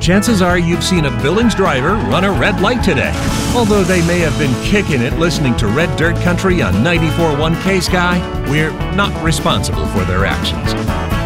chances are you've seen a Billings driver run a red light today. Although they may have been kicking it listening to Red Dirt Country on 94.1 K-Sky, we're not responsible for their actions.